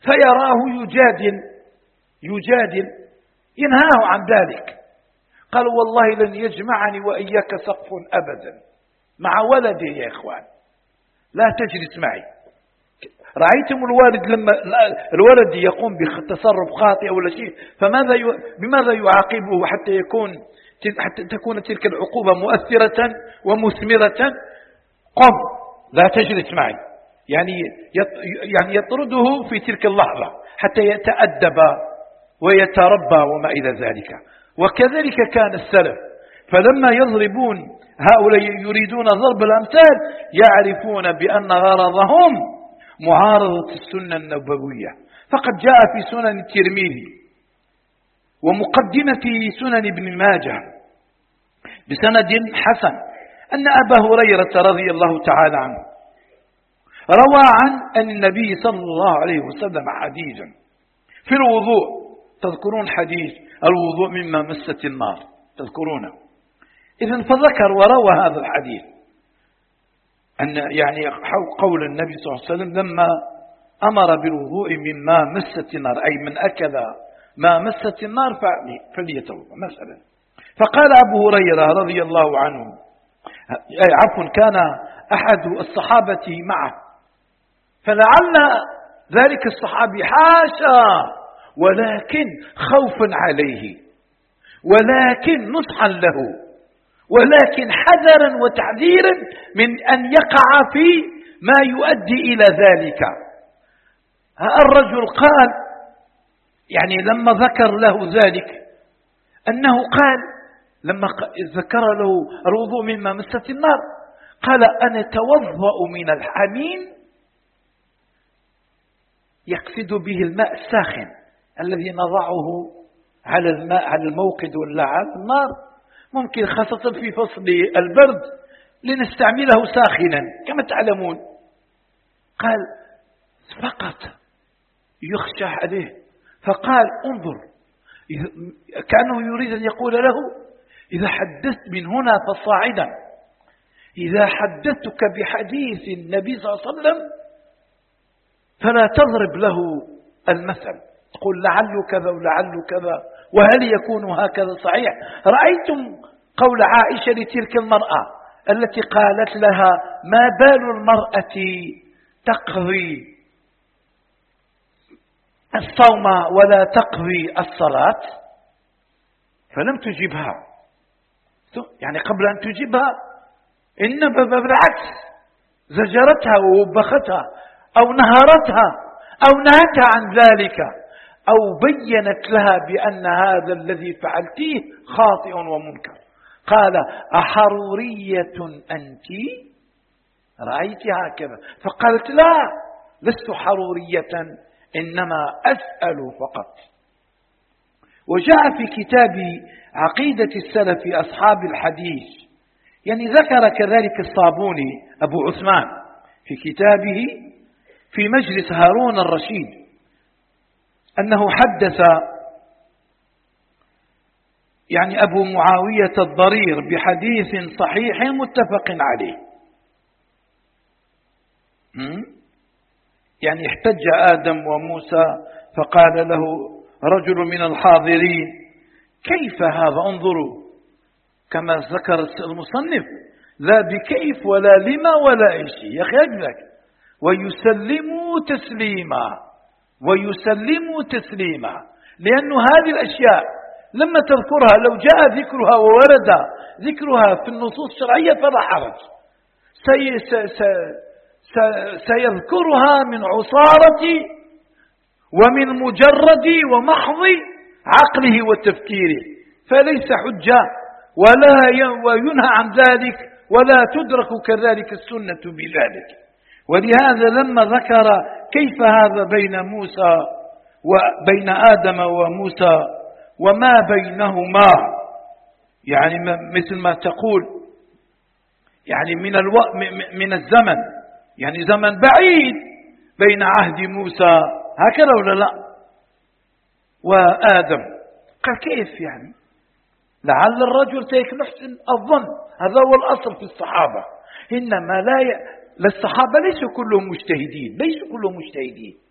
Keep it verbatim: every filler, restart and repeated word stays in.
فيراه يجادل يجادل ينهاه عن ذلك. قال والله لن يجمعني وإياك سقف أبدا، مع ولدي يا إخوان، لا تجلس معي. رأيتم الوالد لما الولد يقوم بتصرف خاطئ ولا شيء، فماذا ي... بماذا يعاقبه حتى يكون حتى تكون تلك العقوبة مؤثرة ومثمرة؟ قم لا تجلس معي، يعني يعني يطرده في تلك اللحظة حتى يتأدب ويتربى وما إلى ذلك. وكذلك كان السلف، فلما يضربون هؤلاء يريدون ضرب الأمثال يعرفون بأن غرضهم معارضة السنة النبوية. فقد جاء في سنن الترمذي ومقدمة سنن ابن ماجه بسند حسن أن أبا هريرة رضي الله تعالى عنه روى عن أن النبي صلى الله عليه وسلم حديثا في الوضوء. تذكرون حديث الوضوء مما مست النار، تذكرونه؟ إذن فذكر وروى هذا الحديث أن يعني قول النبي صلى الله عليه وسلم لما أمر بالوضوء مما مست النار، أي من أكل ما مست النار فليتوضأ مثلا. فقال أبو هريرة رضي الله عنه، عفوا كان أحد الصحابة معه، فلعل ذلك الصحابي حاشا ولكن خوفا عليه، ولكن نصحا له، ولكن حذرا وتحذيرا من أن يقع في ما يؤدي إلى ذلك. الرجل قال يعني لما ذكر له ذلك أنه قال لما ذكر له الوضوء مما مست النار قال أنا توضأ من الحميم، يقصد به الماء الساخن الذي نضعه على الماء على الموقد ولا على النار، ممكن خاصة في فصل البرد لنستعمله ساخنا كما تعلمون. قال فقط يخشى عليه، فقال انظر، كأنه يريد أن يقول له إذا حدثت من هنا فصاعدا، إذا حدثتك بحديث النبي صلى الله عليه وسلم فلا تضرب له المثل، تقول لعله كذا ولعله كذا وهل يكون هكذا صحيح. رأيتم قول عائشة لتلك المرأة التي قالت لها ما بال المرأة تقضي الصوم ولا تقضي الصلاة، فلم تجبها، يعني قبل أن تجيبها إنما بالعكس زجرتها ووبختها أو نهرتها أو نهتها عن ذلك أو بينت لها بأن هذا الذي فعلتيه خاطئ ومنكر. قال أحرورية أنت؟ رأيت هكذا؟ فقالت لا لست حرورية إنما أسأل فقط. وجاء في كتاب عقيدة السلف أصحاب الحديث، يعني ذكر كذلك الصابوني أبو عثمان في كتابه في مجلس هارون الرشيد أنه حدث يعني أبو معاوية الضرير بحديث صحيح متفق عليه. يعني احتج آدم وموسى فقال له رجل من الحاضرين كيف هذا؟ انظروا كما ذكر المصنف لا بكيف ولا لما ولا أي شيء، يا أخي أجلك ويسلموا تسليما ويسلموا تسليما، لأن هذه الأشياء لما تذكرها لو جاء ذكرها وورد ذكرها في النصوص الشرعية فلا حرج، سي سي سي سيذكرها من عصارة ومن مجرد ومحض عقله وتفكيره، فليس حجة ولا وينهى عن ذلك ولا تدرك كذلك السنة بذلك. ولهذا لما ذكر كيف هذا بين موسى وبين آدم وموسى وما بينهما، يعني مثل ما تقول يعني من الو... من الزمن، يعني زمن بعيد بين عهد موسى هكذا ولا لا وآدم. قال كيف يعني؟ لعل الرجل سيحسن الظن، هذا هو الأصل في الصحابة، إنما لا ي... الصحابة ليسوا كلهم مجتهدين، ليسوا كلهم مجتهدين،